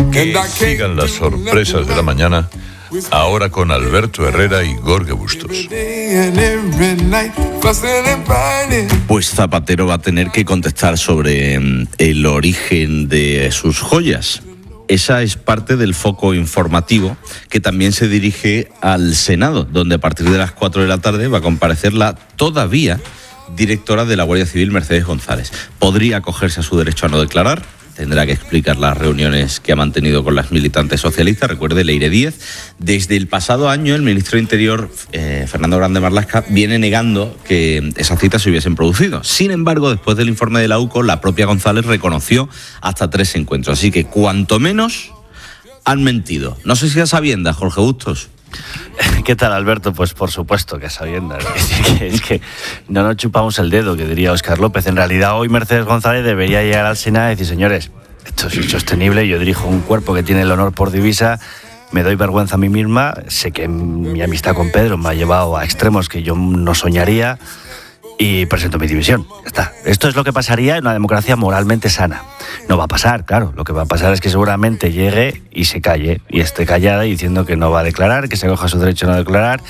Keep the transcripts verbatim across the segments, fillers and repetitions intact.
Que sigan las sorpresas de la mañana, ahora con Alberto Herrera y Jorge Bustos. Pues Zapatero va a tener que contestar sobre el origen de sus joyas. Esa es parte del foco informativo que también se dirige al Senado, donde a partir de las cuatro de la tarde va a comparecer la todavía directora de la Guardia Civil, Mercedes González. Podría acogerse a su derecho a no declarar, tendrá que explicar las reuniones que ha mantenido con las militantes socialistas. Recuerde, Leire Díez. Desde el pasado año, el ministro de Interior, eh, Fernando Grande Marlaska, viene negando que esas citas se hubiesen producido. Sin embargo, después del informe de la U C O, la propia González reconoció hasta tres encuentros. Así que, cuanto menos, han mentido. No sé si a sabiendas, Jorge Bustos. ¿Qué tal, Alberto? Pues por supuesto que a sabiendas. Es que, es que no nos chupamos el dedo, que diría Óscar López. En realidad, hoy Mercedes González debería llegar al Senado y decir: señores, esto es insostenible, yo dirijo un cuerpo que tiene el honor por divisa, me doy vergüenza a mí misma, sé que mi amistad con Pedro me ha llevado a extremos que yo no soñaría y presento mi dimisión. Ya está. Esto es lo que pasaría en una democracia moralmente sana. No va a pasar, claro. Lo que va a pasar es que seguramente llegue y se calle y esté callada y diciendo que no va a declarar, que se acoja a su derecho a no declarar.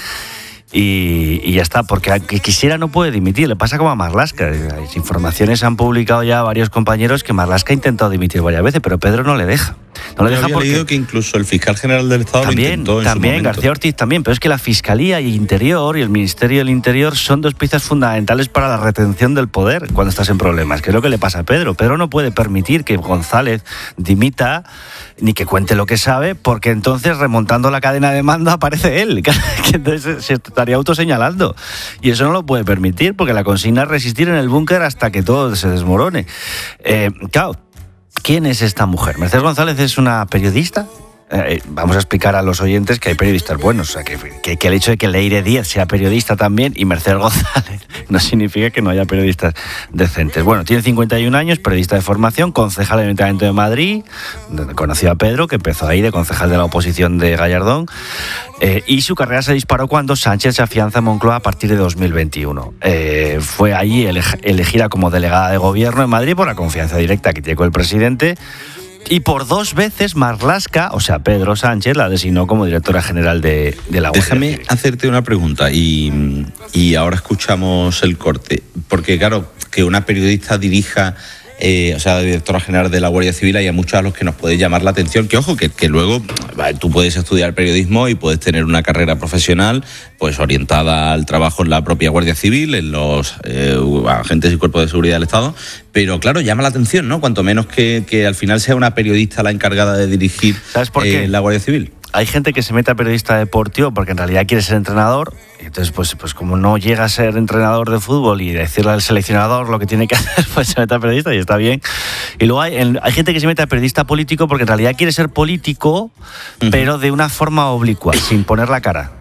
Y, y ya está, porque aunque quisiera no puede dimitir. Le pasa como a Marlaska. Las informaciones han publicado ya varios compañeros que Marlaska ha intentado dimitir varias veces, pero Pedro no le deja. No le Yo deja había porque leído que incluso el fiscal general del Estado también, lo intentó en también, su momento. García Ortiz también, pero es que la Fiscalía y Interior y el Ministerio del Interior son dos piezas fundamentales para la retención del poder cuando estás en problemas, que es lo que le pasa a Pedro. Pedro no puede permitir que González dimita ni que cuente lo que sabe, porque entonces, remontando la cadena de mando, aparece él, que entonces se estaría autoseñalando. Y eso no lo puede permitir, porque la consigna es resistir en el búnker hasta que todo se desmorone. Eh, claro, ¿quién es esta mujer? Mercedes González es una periodista. Eh, vamos a explicar a los oyentes que hay periodistas buenos, o sea, que, que, que el hecho de que Leire Díez sea periodista también y Mercedes González no significa que no haya periodistas decentes. Bueno, tiene cincuenta y un años, periodista de formación, concejal del Ayuntamiento de Madrid, donde conoció a Pedro, que empezó ahí de concejal de la oposición de Gallardón, eh, y su carrera se disparó cuando Sánchez se afianza en Moncloa a partir de dos mil veintiuno. Eh, fue allí ele- elegida como delegada de gobierno en Madrid por la confianza directa que tiene con el presidente. Y por dos veces Marlaska, o sea, Pedro Sánchez, la designó como directora general de, de la Guardia Déjame Civil. hacerte una pregunta y, y ahora escuchamos el corte. Porque, claro, que una periodista dirija, eh, o sea, directora general de la Guardia Civil, hay a muchos a los que nos puede llamar la atención. Que, ojo, que, que luego tú puedes estudiar periodismo y puedes tener una carrera profesional pues orientada al trabajo en la propia Guardia Civil, en los eh, agentes y cuerpos de seguridad del Estado. Pero claro, llama la atención, ¿no? Cuanto menos que, que al final sea una periodista la encargada de dirigir ¿Sabes por qué? Eh, la Guardia Civil. Hay gente que se mete a periodista deportivo porque en realidad quiere ser entrenador, y entonces pues, pues como no llega a ser entrenador de fútbol y decirle al seleccionador lo que tiene que hacer, pues se mete a periodista y está bien. Y luego hay, hay gente que se mete a periodista político porque en realidad quiere ser político, uh-huh. pero de una forma oblicua, sin poner la cara.